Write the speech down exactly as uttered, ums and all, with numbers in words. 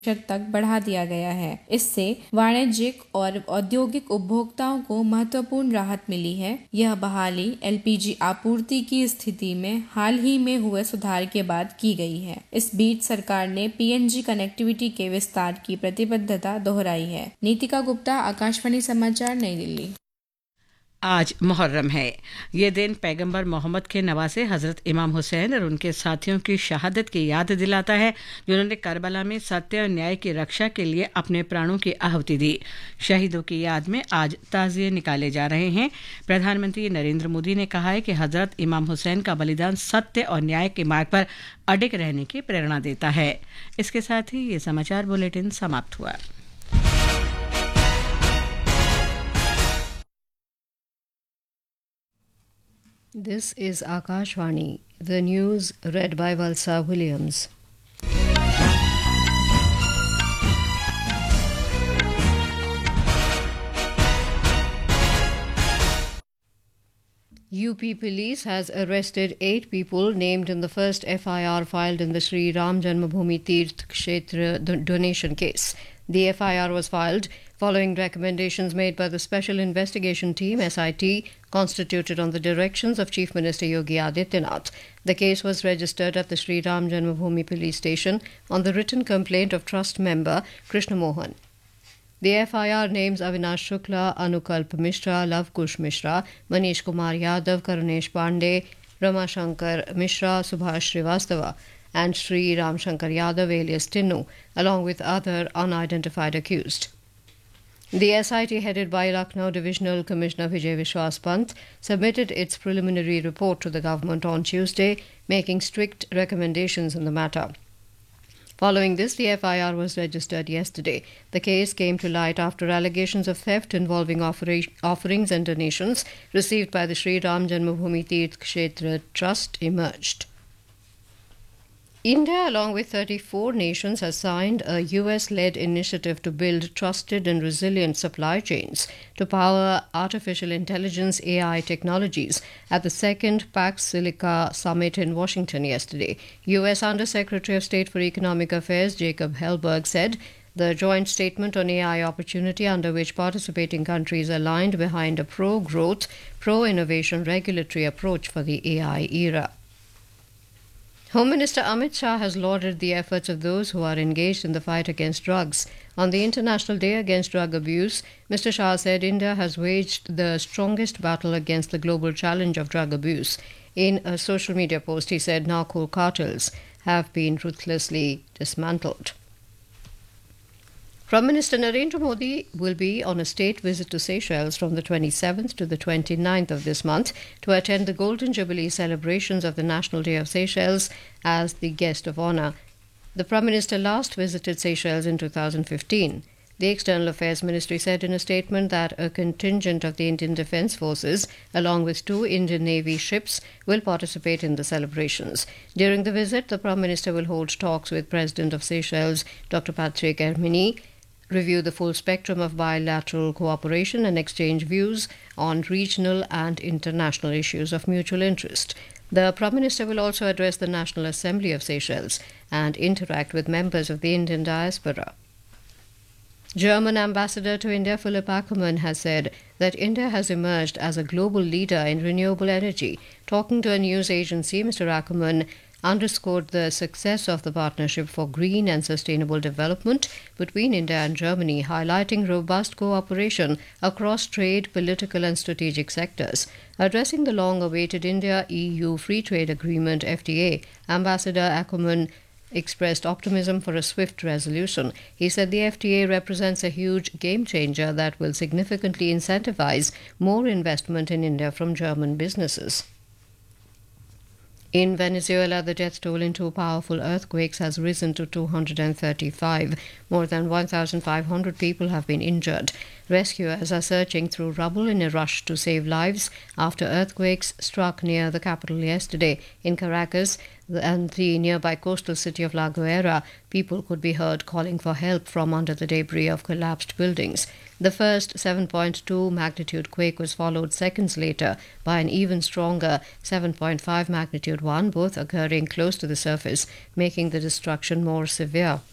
तक बढ़ा दिया गया है। इससे वाणिज्यिक और औद्योगिक उपभोक्ताओं को महत्वपूर्ण राहत मिली है। यह बहाली एलपीजी आपूर्ति की स्थिति में हाल ही में हुए सुधार के बाद की गई है। इस बीच सरकार ने पीएनजी कनेक्टिविटी के विस्तार की प्रतिबद्धता दोहराई है। नीतिका गुप्ता, आकाशवाणी समाचार, नई दिल्ली। आज मुहर्रम है। ये दिन पैगंबर मोहम्मद के नवासे हज़रत इमाम हुसैन और उनके साथियों की शहादत की याद दिलाता है, जिन्होंने करबला में सत्य और न्याय की रक्षा के लिए अपने प्राणों की आहुति दी। शहीदों की याद में आज ताज़िए निकाले जा रहे हैं। प्रधानमंत्री नरेंद्र मोदी ने कहा है कि हज़रत इमाम हुसैन का बलिदान सत्य और न्याय के मार्ग पर अडिग रहने की प्रेरणा देता है। इसके साथ ही ये समाचार बुलेटिन समाप्त हुआ। This is Akashvani, the news read by Valsa Williams. U P police has arrested eight people named in the first F I R filed in the Sri Ram Janmabhoomi Tirth Kshetra donation case. The F I R was filed following recommendations made by the Special Investigation Team S I T, constituted on the directions of Chief Minister Yogi Adityanath. The case was registered at the Sri Ram Janmabhoomi police station on the written complaint of trust member Krishna Mohan. The F I R names Avinash Shukla, Anukalp Mishra, Lavkush Mishra, Manish Kumar Yadav, Karunesh Pandey, Rama Shankar Mishra, Subhash Srivastava, and Sri Ram Shankar Yadav alias Tinnu, along with other unidentified accused. The S I T, headed by Lucknow Divisional Commissioner Vijay Vishwas Pant, submitted its preliminary report to the government on Tuesday, making strict recommendations in the matter. Following this, the F I R was registered yesterday. The case came to light after allegations of theft involving offering, offerings and donations received by the Sri Ram Janmabhoomi Tirth Kshetra Trust emerged. India, along with thirty-four nations, has signed a U S-led initiative to build trusted and resilient supply chains to power artificial intelligence A I technologies at the second Pax Silica Summit in Washington yesterday. U S Under-Secretary of State for Economic Affairs Jacob Hellberg said the joint statement on A I opportunity, under which participating countries aligned behind a pro-growth, pro-innovation regulatory approach for the A I era. Home Minister Amit Shah has lauded the efforts of those who are engaged in the fight against drugs. On the International Day Against Drug Abuse, Mister Shah said India has waged the strongest battle against the global challenge of drug abuse. In a social media post, he said narco cartels have been ruthlessly dismantled. Prime Minister Narendra Modi will be on a state visit to Seychelles from the twenty-seventh to the twenty-ninth of this month to attend the Golden Jubilee celebrations of the National Day of Seychelles as the guest of honour. The Prime Minister last visited Seychelles in two thousand fifteen. The External Affairs Ministry said in a statement that a contingent of the Indian Defence Forces, along with two Indian Navy ships, will participate in the celebrations. During the visit, the Prime Minister will hold talks with President of Seychelles, Doctor Patrick Hermini, review the full spectrum of bilateral cooperation and exchange views on regional and international issues of mutual interest. The Prime Minister will also address the National Assembly of Seychelles and interact with members of the Indian diaspora. German Ambassador to India Philip Ackermann has said that India has emerged as a global leader in renewable energy. Talking to a news agency, Mister Ackermann underscored the success of the Partnership for Green and Sustainable Development between India and Germany, highlighting robust cooperation across trade, political and strategic sectors. Addressing the long-awaited India-E U Free Trade Agreement F T A, Ambassador Ackermann expressed optimism for a swift resolution. He said the F T A represents a huge game-changer that will significantly incentivize more investment in India from German businesses. In Venezuela, the death toll in two powerful earthquakes has risen to two hundred thirty-five. More than one thousand five hundred people have been injured. Rescuers are searching through rubble in a rush to save lives after earthquakes struck near the capital yesterday. In Caracas and the nearby coastal city of La Guaira, people could be heard calling for help from under the debris of collapsed buildings. The first seven point two magnitude quake was followed seconds later by an even stronger seven point five magnitude one, both occurring close to the surface, making the destruction more severe.